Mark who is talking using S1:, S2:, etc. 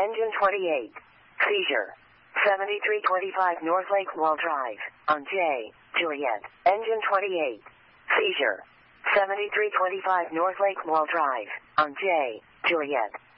S1: Engine 28. Seizure. 7325 North Lake Wall Drive, on J. Juliet. Engine 28. Seizure. 7325 North Lake Wall Drive, on J. Juliet.